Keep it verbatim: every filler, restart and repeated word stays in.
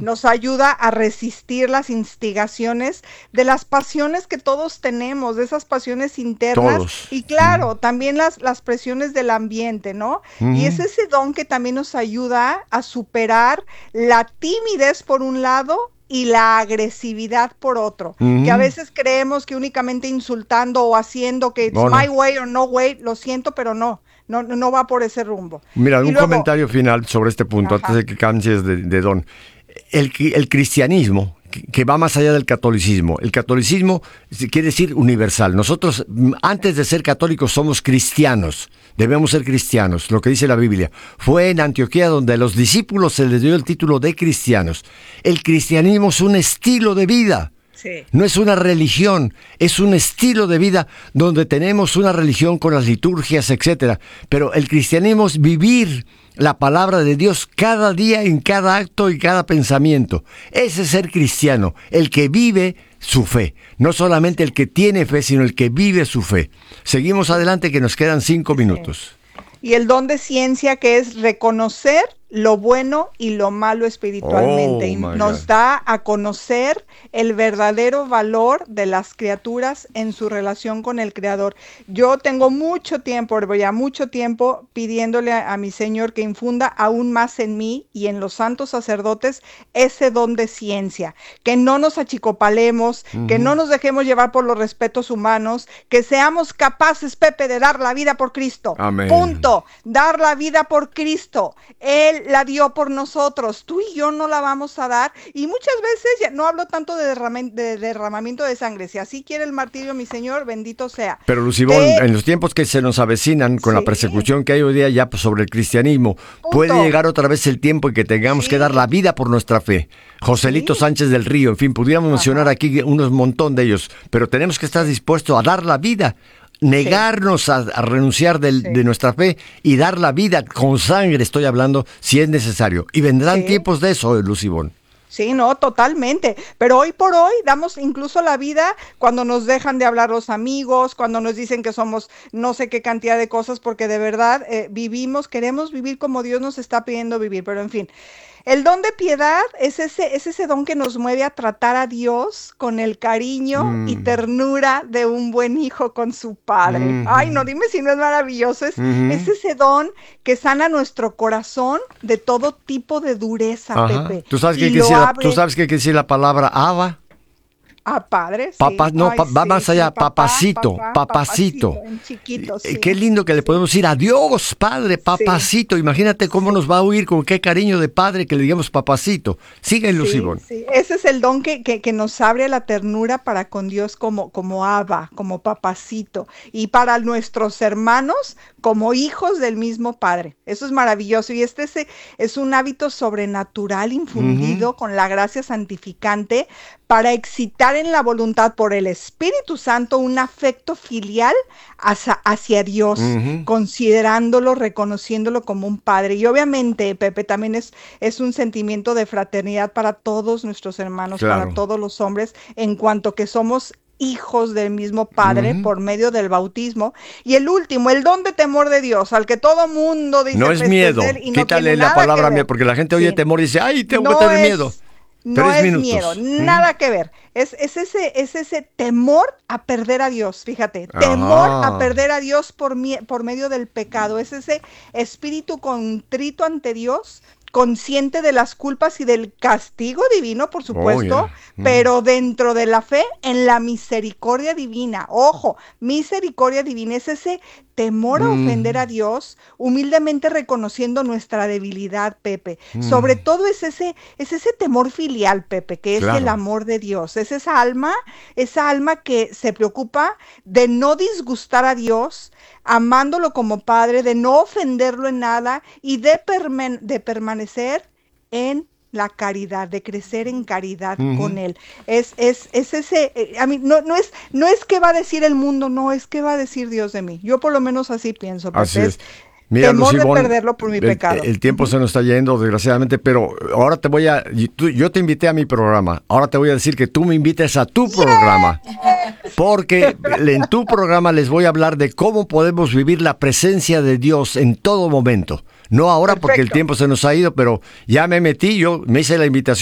nos ayuda a resistir las instigaciones de las pasiones que todos tenemos, de esas pasiones internas, todos. y claro, uh-huh. también las, las presiones del ambiente, ¿no? Uh-huh. Y es ese don que también nos ayuda a superar la timidez por un lado y la agresividad por otro, uh-huh. que a veces creemos que únicamente insultando o haciendo que it's no, my no. way or no way, lo siento, pero no. No, no va por ese rumbo. Mira, y un luego, comentario final sobre este punto, ajá. antes de que cambies de, de don. El, el cristianismo, que, que va más allá del catolicismo, el catolicismo quiere decir universal. Nosotros, antes de ser católicos, somos cristianos. Debemos ser cristianos, lo que dice la Biblia. Fue en Antioquía donde a los discípulos se les dio el título de cristianos. El cristianismo es un estilo de vida. Sí. No es una religión, es un estilo de vida donde tenemos una religión con las liturgias, etcétera. Pero el cristianismo es vivir la palabra de Dios cada día, en cada acto y cada pensamiento. Ese es ser cristiano, el que vive su fe. No solamente el que tiene fe, sino el que vive su fe. Seguimos adelante, que nos quedan cinco minutos. Y el don de ciencia, que es reconocer lo bueno y lo malo espiritualmente, oh, y nos God. da a conocer el verdadero valor de las criaturas en su relación con el Creador. Yo tengo mucho tiempo, ya mucho tiempo, pidiéndole a, a mi Señor que infunda aún más en mí y en los santos sacerdotes ese don de ciencia, que no nos achicopalemos, uh-huh. que no nos dejemos llevar por los respetos humanos, que seamos capaces, Pepe, de dar la vida por Cristo. Amén. Punto. Dar la vida por Cristo. Él la dio por nosotros, tú y yo no la vamos a dar, y muchas veces, ya no hablo tanto de, derrama, de derramamiento de sangre, si así quiere el martirio, mi Señor, bendito sea. Pero Lucibón, eh, en los tiempos que se nos avecinan, con sí. la persecución que hay hoy día ya sobre el cristianismo, Punto. puede llegar otra vez el tiempo en que tengamos sí. que dar la vida por nuestra fe. Joselito sí. Sánchez del Río, en fin, pudiéramos Ajá. mencionar aquí unos montón de ellos, pero tenemos que estar dispuestos a dar la vida. Negarnos sí. a, a renunciar del, sí. de nuestra fe y dar la vida con sangre, estoy hablando, si es necesario. Y vendrán sí. tiempos de eso, Lucibón. Sí, no, totalmente. Pero hoy por hoy damos incluso la vida cuando nos dejan de hablar los amigos, cuando nos dicen que somos no sé qué cantidad de cosas, porque de verdad eh, vivimos, queremos vivir como Dios nos está pidiendo vivir, pero en fin. El don de piedad es ese, es ese don que nos mueve a tratar a Dios con el cariño mm. y ternura de un buen hijo con su padre. Mm. Ay, no, dime si no es maravilloso. Es, mm-hmm. es ese don que sana nuestro corazón de todo tipo de dureza, Ajá. Pepe. ¿Tú sabes qué quiere decir, abre... ¿Tú sabes qué quiere decir la palabra Abba? Ah, padre, sí. Papá, no, Ay, pa, va sí, más allá, sí, papá, papacito, papá, papacito. papacito en chiquito, sí. Qué lindo que le podemos decir adiós, padre, papacito. Sí. Imagínate cómo sí. nos va a oír, con qué cariño de padre que le digamos papacito. Síguenlo, sí, Simón. Sí. Ese es el don que, que, que nos abre la ternura para con Dios como, como Abba, como papacito. Y para nuestros hermanos como hijos del mismo Padre. Eso es maravilloso. Y este es, es un hábito sobrenatural infundido uh-huh. con la gracia santificante para excitar en la voluntad por el Espíritu Santo un afecto filial hacia, hacia Dios, uh-huh. considerándolo, reconociéndolo como un Padre. Y obviamente, Pepe, también es, es un sentimiento de fraternidad para todos nuestros hermanos, claro. para todos los hombres, en cuanto que somos hijos del mismo Padre uh-huh. por medio del bautismo. Y el último, el don de temor de Dios, al que todo mundo dice no es miedo, y no quítale la palabra miedo, porque la gente oye sí. temor y dice, ay, tengo no que tener es, miedo. No Tres es minutos. miedo, nada que ver. Es, es, ese, es ese temor a perder a Dios, fíjate. Ajá. Temor a perder a Dios por, mi, por medio del pecado. Es ese espíritu contrito ante Dios, consciente de las culpas y del castigo divino, por supuesto, oh, yeah. mm. pero dentro de la fe en la misericordia divina. Ojo, misericordia divina es ese temor a mm. ofender a Dios, humildemente reconociendo nuestra debilidad, Pepe. Mm. Sobre todo es ese, es ese temor filial, Pepe, que es claro. el amor de Dios. Es esa alma, esa alma que se preocupa de no disgustar a Dios, amándolo como Padre, de no ofenderlo en nada y de, perman- de permanecer en la caridad, de crecer en caridad uh-huh. con Él. Es, es, es ese, eh, a mí, no, no es, no es qué va a decir el mundo, no, es qué va a decir Dios de mí. Yo por lo menos así pienso. Así es. es. Mira, temor Lucibón, de perderlo por mi el, pecado. El tiempo se nos está yendo, desgraciadamente, pero ahora te voy a... Tú, yo te invité a mi programa, ahora te voy a decir que tú me invites a tu yeah. programa, porque en tu programa les voy a hablar de cómo podemos vivir la presencia de Dios en todo momento. No ahora, Perfecto. porque el tiempo se nos ha ido, pero ya me metí, yo me hice la invitación.